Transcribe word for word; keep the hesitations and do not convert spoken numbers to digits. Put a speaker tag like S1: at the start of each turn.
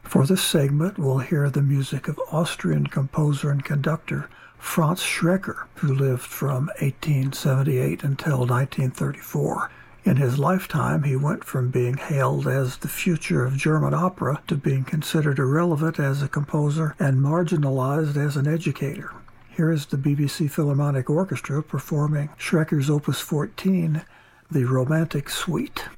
S1: For this segment, we'll hear the music of Austrian composer and conductor Franz Schreker, who lived from eighteen seventy-eight until nineteen thirty-four. In his lifetime, he went from being hailed as the future of German opera to being considered irrelevant as a composer and marginalized as an educator. Here is the B B C Philharmonic Orchestra performing Schreker's Opus fourteen, the Romantic Suite.